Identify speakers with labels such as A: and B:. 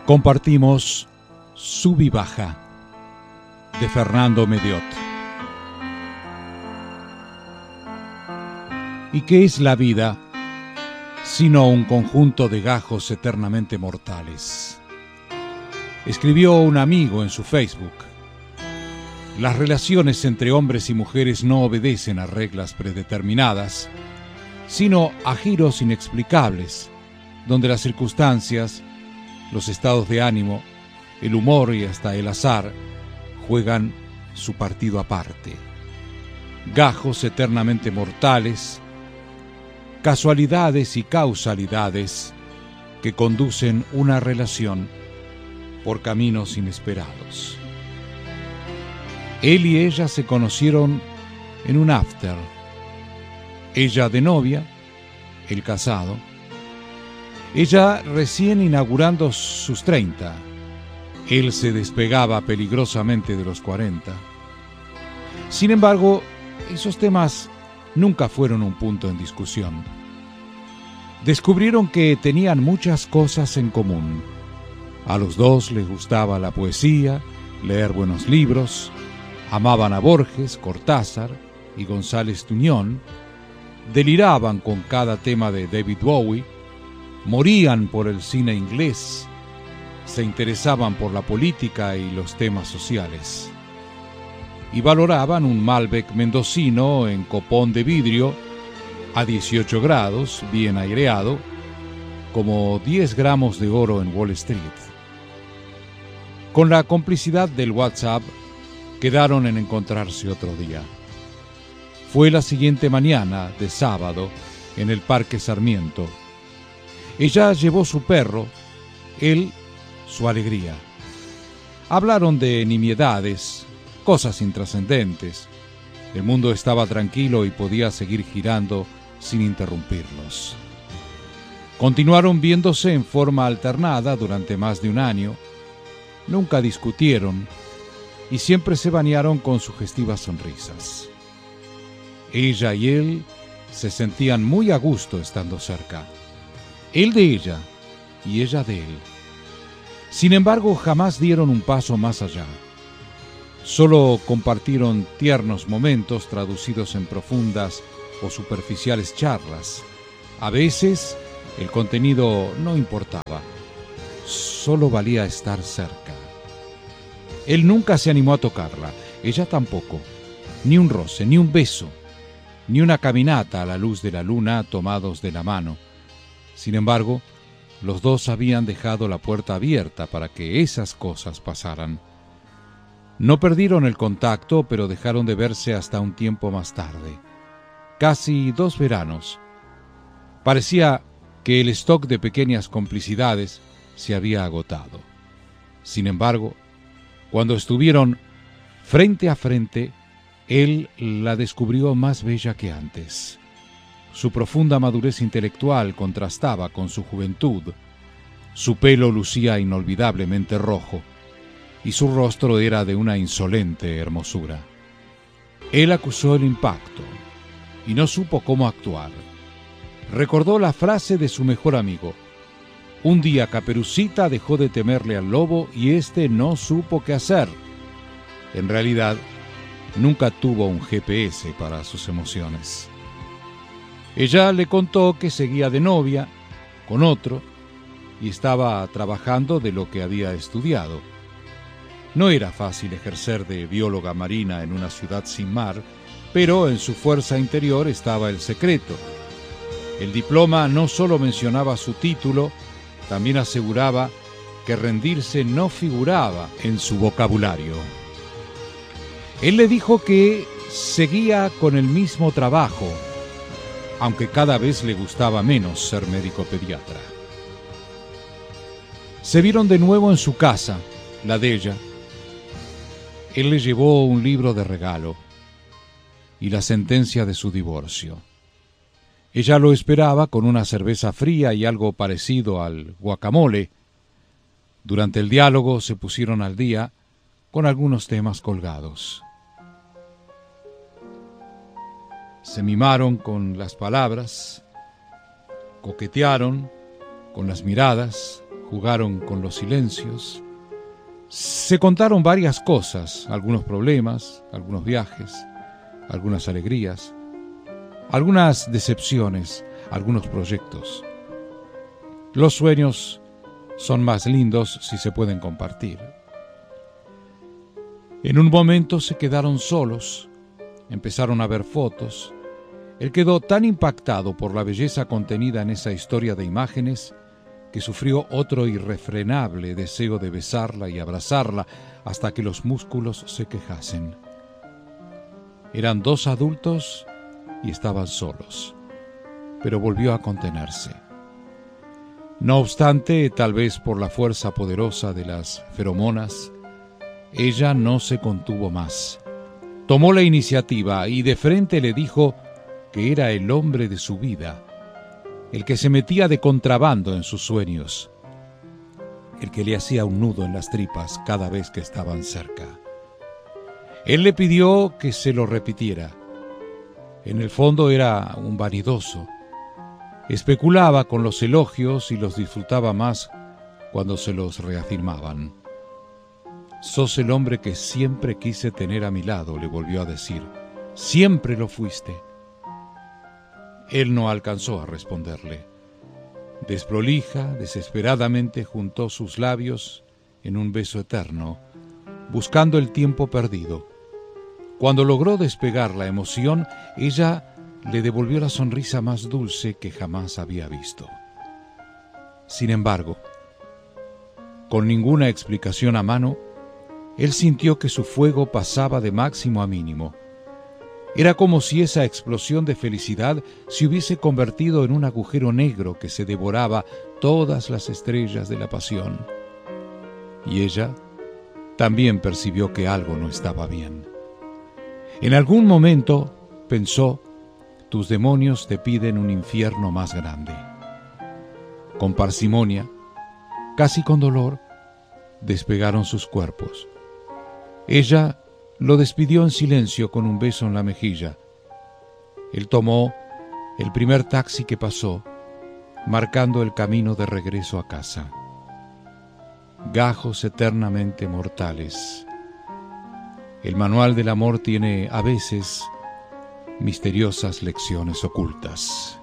A: Compartimos Sub y Baja de Fernando Mediot. ¿Y qué es la vida sino un conjunto de gajos eternamente mortales? Escribió un amigo en su Facebook. Las relaciones entre hombres y mujeres no obedecen a reglas predeterminadas, sino a giros inexplicables, donde las circunstancias, los estados de ánimo, el humor y hasta el azar juegan su partido aparte. Gajos eternamente mortales, casualidades y causalidades que conducen una relación por caminos inesperados. Él y ella se conocieron en un after. Ella de novia, él casado. Ella recién inaugurando sus 30. Él se despegaba peligrosamente de los 40. Sin embargo, esos temas nunca fueron un punto en discusión. Descubrieron que tenían muchas cosas en común. A los dos les gustaba la poesía, leer buenos libros, amaban a Borges, Cortázar y González Tuñón, deliraban con cada tema de David Bowie, morían por el cine inglés, se interesaban por la política y los temas sociales, y valoraban un Malbec mendocino en copón de vidrio a 18 grados, bien aireado, como 10 gramos de oro en Wall Street. Con la complicidad del WhatsApp, quedaron en encontrarse otro día. Fue la siguiente mañana de sábado en el Parque Sarmiento. Ella llevó su perro, él su alegría. Hablaron de nimiedades, cosas intrascendentes. El mundo estaba tranquilo y podía seguir girando sin interrumpirlos. Continuaron viéndose en forma alternada durante más de un año. Nunca discutieron y siempre se bañaron con sugestivas sonrisas. Ella y él se sentían muy a gusto estando cerca. Él de ella y ella de él. Sin embargo, jamás dieron un paso más allá. Solo compartieron tiernos momentos traducidos en profundas o superficiales charlas. A veces el contenido no importaba, solo valía estar cerca. Él nunca se animó a tocarla, ella tampoco. Ni un roce, ni un beso, ni una caminata a la luz de la luna tomados de la mano. Sin embargo, los dos habían dejado la puerta abierta para que esas cosas pasaran. No perdieron el contacto, pero dejaron de verse hasta un tiempo más tarde. Casi 2 veranos. Parecía que el stock de pequeñas complicidades se había agotado. Sin embargo, cuando estuvieron frente a frente, él la descubrió más bella que antes. Su profunda madurez intelectual contrastaba con su juventud. Su pelo lucía inolvidablemente rojo y su rostro era de una insolente hermosura. Él acusó el impacto y no supo cómo actuar. Recordó la frase de su mejor amigo: un día Caperucita dejó de temerle al lobo y éste no supo qué hacer. En realidad, nunca tuvo un GPS para sus emociones. Ella le contó que seguía de novia con otro y estaba trabajando de lo que había estudiado. No era fácil ejercer de bióloga marina en una ciudad sin mar, pero en su fuerza interior estaba el secreto. El diploma no solo mencionaba su título, también aseguraba que rendirse no figuraba en su vocabulario. Él le dijo que seguía con el mismo trabajo, aunque cada vez le gustaba menos ser médico pediatra. Se vieron de nuevo en su casa, la de ella. Él le llevó un libro de regalo y la sentencia de su divorcio. Ella lo esperaba con una cerveza fría y algo parecido al guacamole. Durante el diálogo se pusieron al día con algunos temas colgados. Se mimaron con las palabras, coquetearon con las miradas, jugaron con los silencios, se contaron varias cosas, algunos problemas, algunos viajes, algunas alegrías, algunas decepciones, algunos proyectos. Los sueños son más lindos si se pueden compartir. En un momento se quedaron solos, empezaron a ver fotos. Él quedó tan impactado por la belleza contenida en esa historia de imágenes que sufrió otro irrefrenable deseo de besarla y abrazarla hasta que los músculos se quejasen. Eran dos adultos y estaban solos, pero volvió a contenerse. No obstante, tal vez por la fuerza poderosa de las feromonas, ella no se contuvo más. Tomó la iniciativa y de frente le dijo que era el hombre de su vida, el que se metía de contrabando en sus sueños, el que le hacía un nudo en las tripas cada vez que estaban cerca. Él le pidió que se lo repitiera. En el fondo era un vanidoso. Especulaba con los elogios y los disfrutaba más cuando se los reafirmaban. «Sos el hombre que siempre quise tener a mi lado», le volvió a decir. «Siempre lo fuiste». Él no alcanzó a responderle. Desprolija, desesperadamente juntó sus labios en un beso eterno, buscando el tiempo perdido. Cuando logró despegar la emoción, ella le devolvió la sonrisa más dulce que jamás había visto. Sin embargo, con ninguna explicación a mano, él sintió que su fuego pasaba de máximo a mínimo. Era como si esa explosión de felicidad se hubiese convertido en un agujero negro que se devoraba todas las estrellas de la pasión. Y ella también percibió que algo no estaba bien. En algún momento pensó: tus demonios te piden un infierno más grande. Con parsimonia, casi con dolor, despegaron sus cuerpos. Ella lo despidió en silencio con un beso en la mejilla. Él tomó el primer taxi que pasó, marcando el camino de regreso a casa. Gajos eternamente mortales. El manual del amor tiene a veces misteriosas lecciones ocultas.